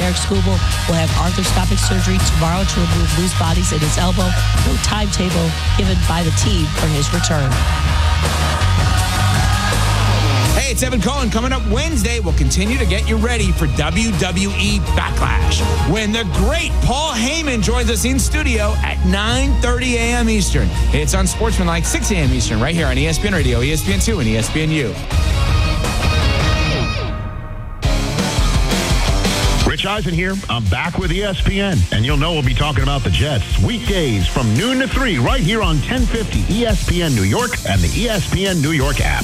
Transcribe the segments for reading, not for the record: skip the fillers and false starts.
Derek Skubal will have arthroscopic surgery tomorrow to remove loose bodies in his elbow. No timetable given by the team for his return. Hey, it's Evan Cohen. Coming up Wednesday, we'll continue to get you ready for WWE Backlash when the great Paul Heyman joins us in studio at 9:30 a.m. Eastern. It's on Sportsmanlike, 6 a.m. Eastern, right here on ESPN Radio, ESPN2, and ESPNU. Rich Eisen here. I'm back with ESPN, and you'll know we'll be talking about the Jets weekdays from noon to 3 right here on 1050 ESPN New York and the ESPN New York app.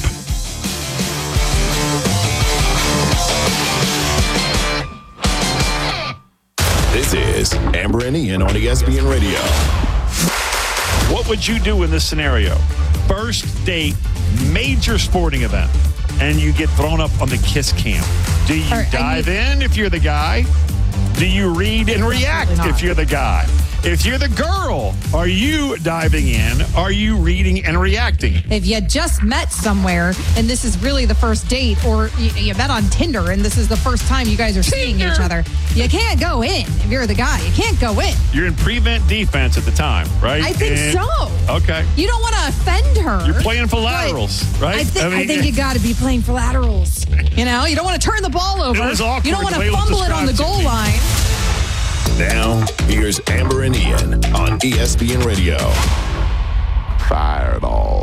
This is Amber and Ian on ESPN Radio. What would you do in this scenario? First date, major sporting event, and you get thrown up on the kiss cam. Do you dive in if you're the guy? Do you read and react if you're the guy? If you're the girl, are you diving in? Are you reading and reacting? If you just met somewhere and this is really the first date, or you met on Tinder and this is the first time you guys are seeing each other, you can't go in. If you're the guy, you can't go in. You're in prevent defense at the time, right? I think so. Okay. You don't want to offend her. You're playing for laterals, right? I think you got to be playing for laterals. You know, you don't want to turn the ball over. It was awkward. You don't want to fumble it on the goal line. Now, here's Amber and Ian on ESPN Radio. Fire it all.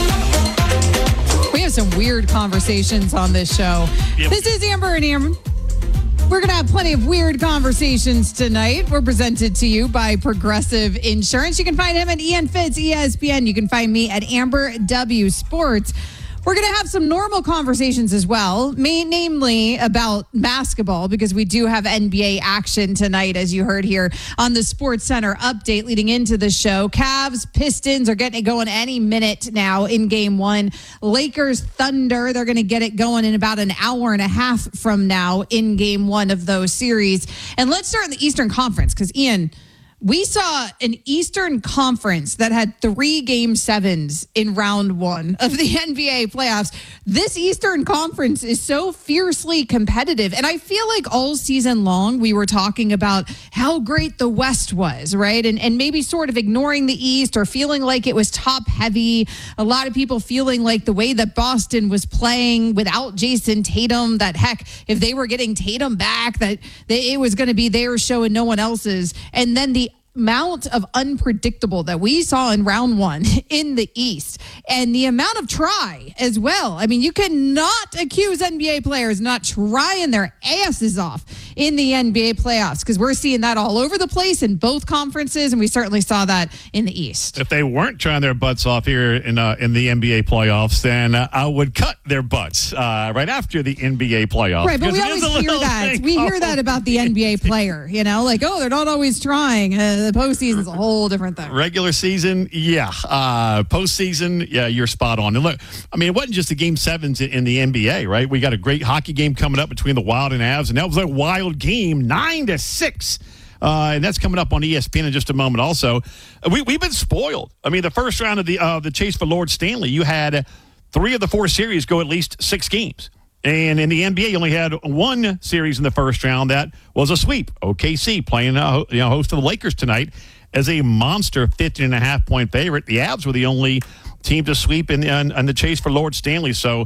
We have some weird conversations on this show. Yep. This is Amber and Ian. We're going to have plenty of weird conversations tonight. We're presented to you by Progressive Insurance. You can find him at Ian Fitz, ESPN. You can find me at Amber W Sports. We're going to have some normal conversations as well, namely about basketball, because we do have NBA action tonight, as you heard here on the Sports Center update leading into the show. Cavs, Pistons are getting it going any minute now in Game 1. Lakers, Thunder, they're going to get it going in about an hour and a half from now in Game 1 of those series. And let's start in the Eastern Conference, because, Ian, we saw an Eastern Conference that had 3 Game 7s in round 1 of the NBA playoffs. This Eastern Conference is so fiercely competitive. And I feel like all season long, we were talking about how great the West was, right? And maybe sort of ignoring the East or feeling like it was top heavy. A lot of people feeling like the way that Boston was playing without Jason Tatum, that heck, if they were getting Tatum back, that it was going to be their show and no one else's. And then the amount of unpredictable that we saw in round 1 in the East, and the amount of try as well. I mean, you cannot accuse NBA players not trying their asses off in the NBA playoffs, because we're seeing that all over the place in both conferences, and we certainly saw that in the East. If they weren't trying their butts off here in the NBA playoffs, then I would cut their butts right after the NBA playoffs. Right, but we always hear that. We hear that about the NBA player, you know, like, oh, they're not always trying. The postseason's a whole different thing. Regular season, yeah. Postseason, yeah, you're spot on. And look, I mean, it wasn't just the Game 7s in the NBA, right? We got a great hockey game coming up between the Wild and Avs, and that was a wild game, 9-6. And that's coming up on ESPN in just a moment also. We've been spoiled. I mean, the first round of the chase for Lord Stanley, you had 3 of the 4 series go at least 6 games. And in the NBA, you only had 1 series in the first round that was a sweep. OKC playing host of the Lakers tonight as a monster 15.5-point favorite. The Avs were the only team to sweep in the chase for Lord Stanley. So,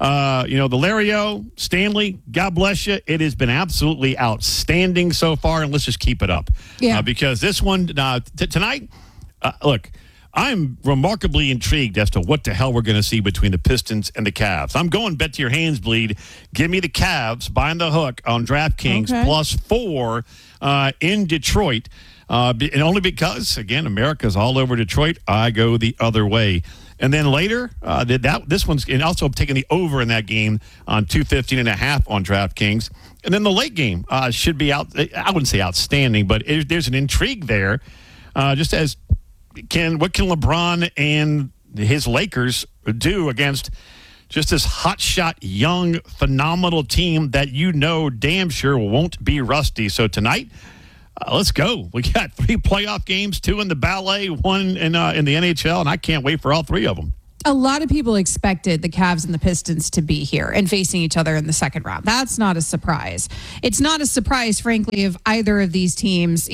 the Lario, Stanley, God bless you. It has been absolutely outstanding so far, and let's just keep it up. Yeah. Because this one tonight, look, I'm remarkably intrigued as to what the hell we're going to see between the Pistons and the Cavs. I'm going bet to your hands bleed. Give me the Cavs buying the hook on DraftKings +4 in Detroit. And only because, again, America's all over Detroit. I go the other way. And then later, this one's, and also I'm taking the over in that game on 215.5 on DraftKings. And then the late game should be out. I wouldn't say outstanding, but there's an intrigue there. Just as what can LeBron and his Lakers do against just this hotshot, young, phenomenal team that damn sure won't be rusty. So tonight, let's go. We got 3 playoff games, 2 in the ballet, 1 in the NHL, and I can't wait for all 3 of them. A lot of people expected the Cavs and the Pistons to be here and facing each other in the second round. That's not a surprise. It's not a surprise, frankly, if either of these teams.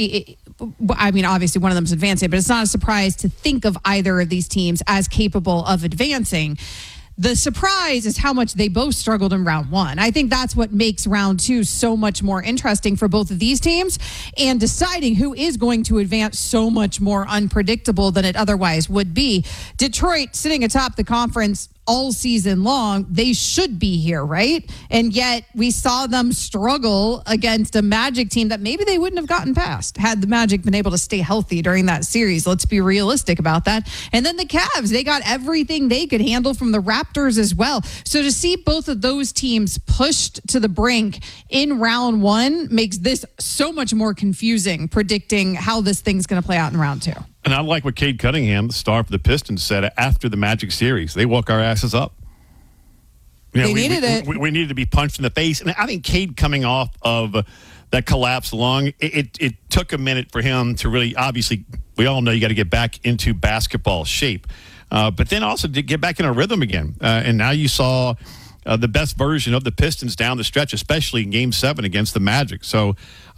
I mean, obviously one of them's advancing, but it's not a surprise to think of either of these teams as capable of advancing. The surprise is how much they both struggled in round one. I think that's what makes round two so much more interesting for both of these teams, and deciding who is going to advance so much more unpredictable than it otherwise would be. Detroit sitting atop the conference all season long, they should be here, right? And yet we saw them struggle against a Magic team that maybe they wouldn't have gotten past had the Magic been able to stay healthy during that series. Let's be realistic about that. And then the Cavs, they got everything they could handle from the Raptors as well. So to see both of those teams pushed to the brink in round one makes this so much more confusing, predicting how this thing's going to play out in round two. And I like what Cade Cunningham, the star for the Pistons, said after the Magic series. They woke our asses up. You know, they needed it. We needed to be punched in the face. And I think Cade coming off of that collapse lung, it took a minute for him to really, obviously, we all know you got to get back into basketball shape. But then also to get back in a rhythm again. And now you saw the best version of the Pistons down the stretch, especially in Game 7 against the Magic. So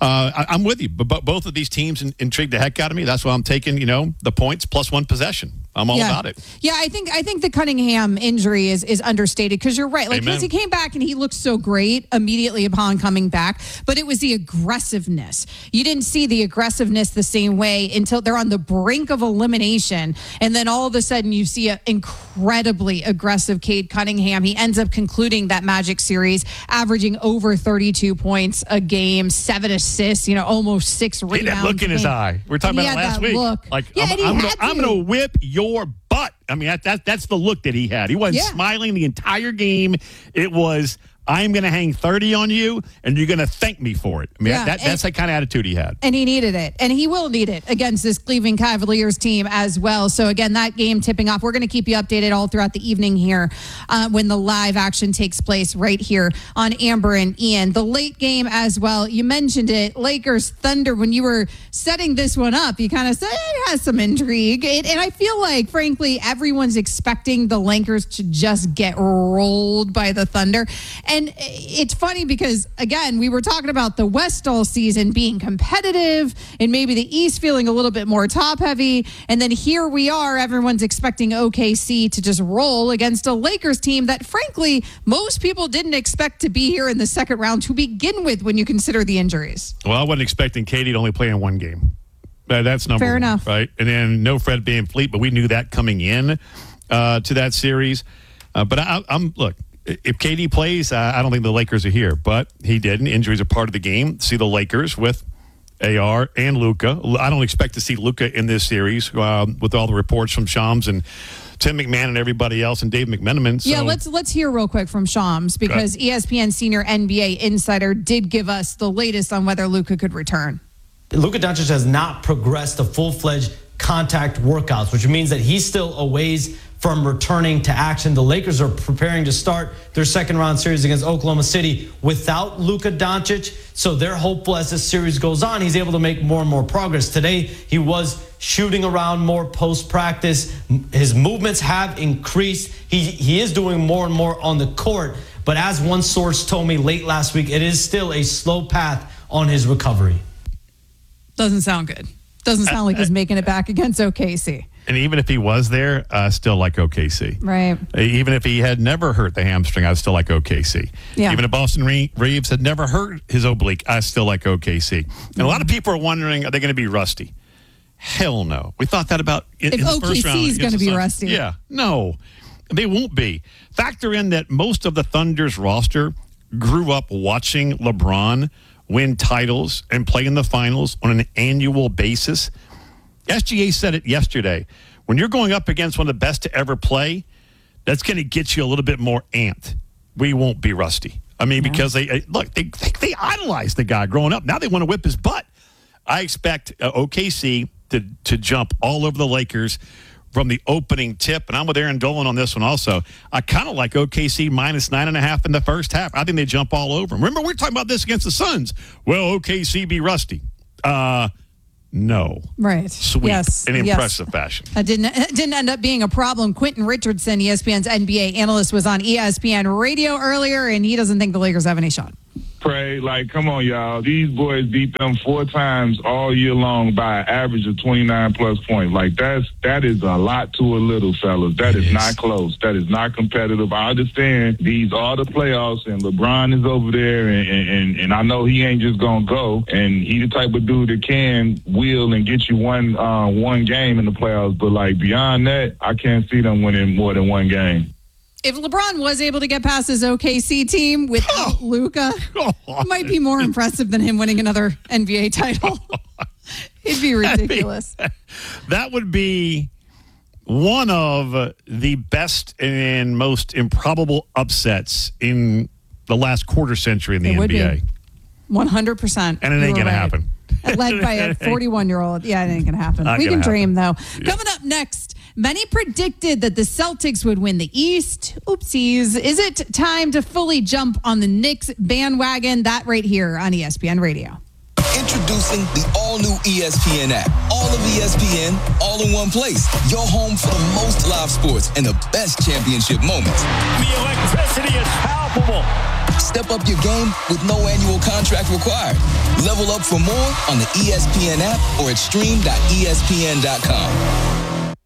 I'm with you. But both of these teams intrigued the heck out of me. That's why I'm taking, the points plus one possession. I'm all about it. Yeah, I think the Cunningham injury is understated, because you're right. Like, because he came back and he looked so great immediately upon coming back, but it was the aggressiveness. You didn't see the aggressiveness the same way until they're on the brink of elimination, and then all of a sudden you see an incredibly aggressive Cade Cunningham. He ends up concluding that Magic series, averaging over 32 points a game, 7 assists, almost 6 rebounds. That look in his eye. We were talking about it last week. Look. Like, I'm going to whip your butt. I mean, that's the look that he had. He wasn't smiling the entire game. It was, I'm going to hang 30 on you, and you're going to thank me for it. I mean, that's the kind of attitude he had. And he needed it. And he will need it against this Cleveland Cavaliers team as well. So, again, that game tipping off. We're going to keep you updated all throughout the evening here when the live action takes place right here on Amber and Ian. The late game as well. You mentioned it. Lakers Thunder. When you were setting this one up, you kind of said it has some intrigue. And I feel like, frankly, everyone's expecting the Lakers to just get rolled by the Thunder. And it's funny because, again, we were talking about the West all season being competitive and maybe the East feeling a little bit more top heavy. And then here we are, everyone's expecting OKC to just roll against a Lakers team that, frankly, most people didn't expect to be here in the second round to begin with when you consider the injuries. Well, I wasn't expecting Katie to only play in one game. That's number Fair one, enough. right? And then no Fred VanVleet, but we knew that coming in to that series. But I'm look. If KD plays, I don't think the Lakers are here, but he didn't. Injuries are part of the game. See the Lakers with AR and Luka. I don't expect to see Luka in this series with all the reports from Shams and Tim McMahon and everybody else and Dave McMenamin. So. Yeah, let's hear real quick from Shams, because ESPN senior NBA insider did give us the latest on whether Luka could return. Luka Doncic has not progressed to full-fledged contact workouts, which means that he's still a ways from returning to action. The Lakers are preparing to start their second round series against Oklahoma City without Luka Doncic. So they're hopeful as this series goes on, he's able to make more and more progress. Today, he was shooting around more post-practice. His movements have increased. He is doing more and more on the court. But as one source told me late last week, it is still a slow path on his recovery. Doesn't sound good. Doesn't sound like he's making it back against OKC. And even if he was there, I still like OKC. Right. Even if he had never hurt the hamstring, I still like OKC. Yeah. Even if Boston Reeves had never hurt his oblique, I still like OKC. And a lot of people are wondering, are they going to be rusty? Hell no. We thought that about in the first round. If OKC is going to be rusty. Yeah. No, they won't be. Factor in that most of the Thunder's roster grew up watching LeBron win titles and play in the finals on an annual basis. SGA said it yesterday. When you're going up against one of the best to ever play, that's going to get you a little bit more amped. We won't be rusty. I mean, because they idolized the guy growing up. Now they want to whip his butt. I expect OKC to jump all over the Lakers from the opening tip, and I'm with Aaron Dolan on this one also. I kind of like OKC minus 9.5 in the first half. I think they jump all over them. Remember, we were talking about this against the Suns. Well, OKC be rusty. No. Right. Sweet. Yes. In Yes. impressive fashion. It didn't end up being a problem. Quentin Richardson, ESPN's NBA analyst, was on ESPN Radio earlier, and he doesn't think the Lakers have any shot. Pray, come on, y'all. These boys beat them 4 times all year long by an average of 29-plus points. That is a lot to a little, fellas. That is not close. That is not competitive. I understand these are the playoffs, and LeBron is over there, and I know he ain't just going to go, and he the type of dude that will and get you one game in the playoffs. But, beyond that, I can't see them winning more than one game. If LeBron was able to get past his OKC team without Luka, it might be more impressive than him winning another NBA title. It'd be ridiculous. That would be one of the best and most improbable upsets in the last quarter century in the NBA. 100%. And it ain't going to happen. Led by a 41-year-old. Yeah, it ain't going to happen. We can dream, though. Yeah. Coming up next, many predicted that the Celtics would win the East. Oopsies. Is it time to fully jump on the Knicks bandwagon? That right here on ESPN Radio. Introducing the all-new ESPN app. All of ESPN, all in one place. Your home for the most live sports and the best championship moments. The electricity is palpable. Step up your game with no annual contract required. Level up for more on the ESPN app or at stream.espn.com.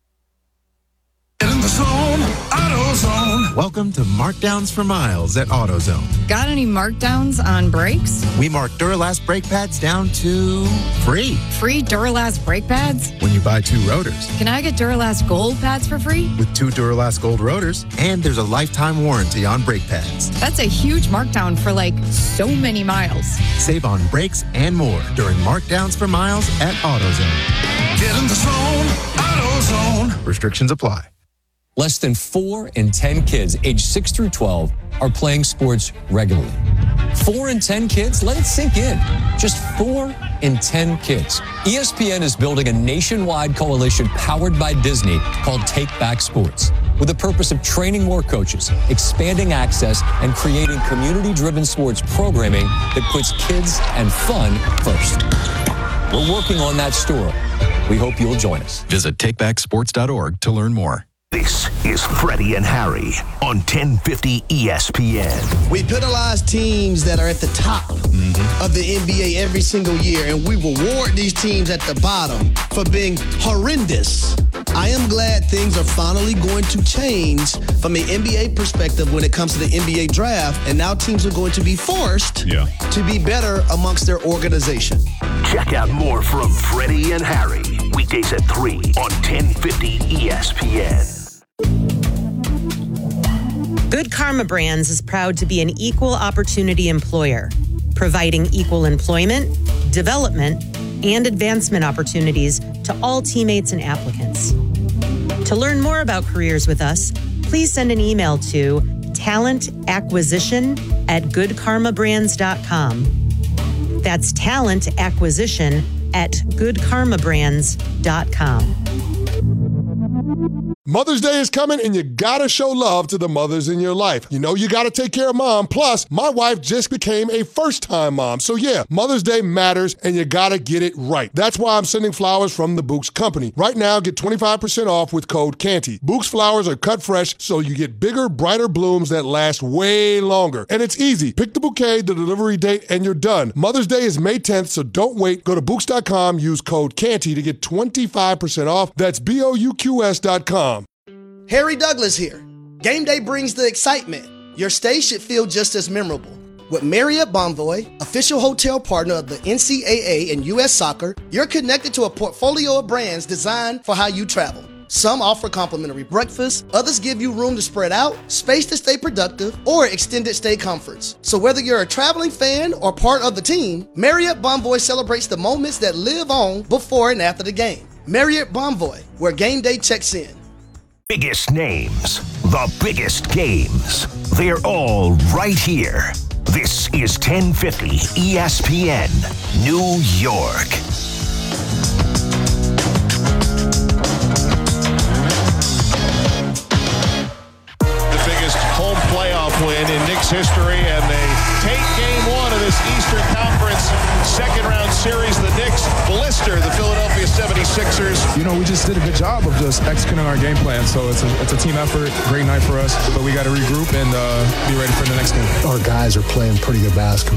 In the zone, AutoZone. Welcome to Markdowns for Miles at AutoZone. Got any markdowns on brakes? We mark Duralast brake pads down to free. Free Duralast brake pads? When you buy 2 rotors. Can I get Duralast Gold pads for free? With 2 Duralast Gold rotors, and there's a lifetime warranty on brake pads. That's a huge markdown for so many miles. Save on brakes and more during Markdowns for Miles at AutoZone. Get in the zone, AutoZone. Restrictions apply. Less than 4 in 10 kids aged 6 through 12 are playing sports regularly. 4 in 10 kids? Let it sink in. Just 4 in 10 kids. ESPN is building a nationwide coalition powered by Disney called Take Back Sports, with the purpose of training more coaches, expanding access, and creating community-driven sports programming that puts kids and fun first. We're working on that story. We hope you'll join us. Visit takebacksports.org to learn more. This is Freddie and Harry on 1050 ESPN. We penalize teams that are at the top of the NBA every single year, and we reward these teams at the bottom for being horrendous. I am glad things are finally going to change from an NBA perspective when it comes to the NBA draft, and now teams are going to be forced to be better amongst their organization. Check out more from Freddie and Harry, weekdays at 3 on 1050 ESPN. Good Karma Brands is proud to be an equal opportunity employer, providing equal employment, development, and advancement opportunities to all teammates and applicants. To learn more about careers with us, please send an email to talentacquisition@goodkarmabrands.com. That's talentacquisition@goodkarmabrands.com. Mother's Day is coming, and you gotta show love to the mothers in your life. You know you gotta take care of mom. Plus, my wife just became a first-time mom. So yeah, Mother's Day matters, and you gotta get it right. That's why I'm sending flowers from the Bouqs Company. Right now, get 25% off with code CANTY. Bouqs flowers are cut fresh, so you get bigger, brighter blooms that last way longer. And it's easy. Pick the bouquet, the delivery date, and you're done. Mother's Day is May 10th, so don't wait. Go to Bouqs.com, use code CANTY to get 25% off. That's BOUQS.com. Harry Douglas here. Game day brings the excitement. Your stay should feel just as memorable. With Marriott Bonvoy, official hotel partner of the NCAA and U.S. Soccer, you're connected to a portfolio of brands designed for how you travel. Some offer complimentary breakfast, others give you room to spread out, space to stay productive, or extended stay comforts. So whether you're a traveling fan or part of the team, Marriott Bonvoy celebrates the moments that live on before and after the game. Marriott Bonvoy, where game day checks in. Biggest names, the biggest games. They're all right here. This is 1050 ESPN, New York. The biggest home playoff win in Knicks history, and they take game 1 of this Eastern Conference second round series. The Knicks blister the Philadelphia 76ers. You know, we just did a good job of just executing our game plan. So it's a team effort. Great night for us. But we got to regroup and be ready for the next game. Our guys are playing pretty good basketball.